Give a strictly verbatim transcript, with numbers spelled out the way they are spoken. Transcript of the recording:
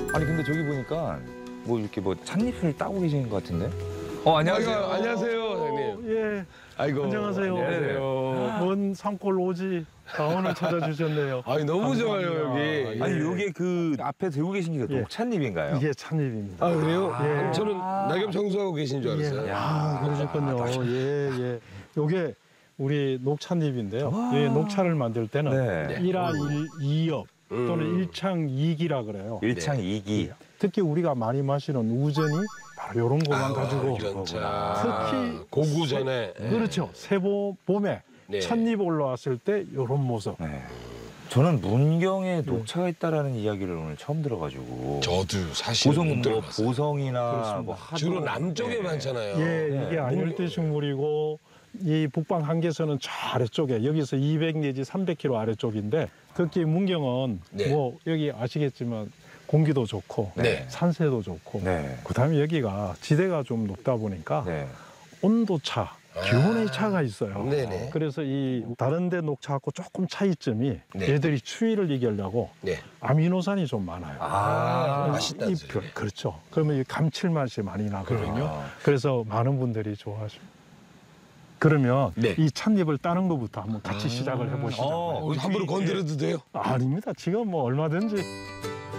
아니 근데 저기 보니까 뭐 이렇게 뭐 찻잎을 따고 계시는 것 같은데? 어 안녕하세요. 아이고, 안녕하세요, 형님. 예. 아이고. 안녕하세요. 안녕하세요. 먼 산골 오지 자원을 찾아주셨네요. 아니 너무 좋아요 감사합니다. 여기. 아니 예. 요게 그 앞에 들고 계신 게 예. 녹찻잎인가요? 이게 찻잎입니다. 아 그래요? 예. 그럼 저는 낙엽 청소하고 계신 줄 알았어요. 예. 아, 그러셨군요. 예, 예. 요게 우리 녹찻잎인데요. 예, 녹차를 만들 때는 네. 일화 일, 이엽 또는 음. 일창이기라 그래요. 일창이기. 특히 우리가 많이 마시는 우전이 바로 이런 것만 가지고 이런 차. 특히 고구전에. 예. 그렇죠. 새보 봄에 네. 찻잎 올라왔을 때 이런 모습. 네. 저는 문경에 녹차가 있다라는 이야기를 오늘 처음 들어가지고. 저도 사실 보성 못 뭐 들어봤어요. 보성이나 그렇습니다. 뭐 하도 주로 남쪽에 네. 많잖아요. 예, 네. 이게 안열대 식물이고 이 북방 한계선은 저 아래쪽에 여기서 이백 내지 삼백 킬로미터 아래쪽인데 특히 문경은 네. 뭐 여기 아시겠지만 공기도 좋고 네. 산세도 좋고 네. 그다음에 여기가 지대가 좀 높다 보니까 네. 온도차, 기온의 차가 있어요. 네네. 그래서 이 다른 데 녹차하고 조금 차이점이 네. 얘들이 추위를 이기려고 네. 아미노산이 좀 많아요. 아, 이 맛있다는 별- 소리. 그렇죠. 그러면 이 감칠맛이 많이 나거든요. 아. 그래서 많은 분들이 좋아하십니다. 그러면 네. 이 찻잎을 따는 것부터 한번 같이 시작을 해보시죠. 어, 어, 함부로 건드려도 돼요? 아닙니다. 지금 뭐 얼마든지.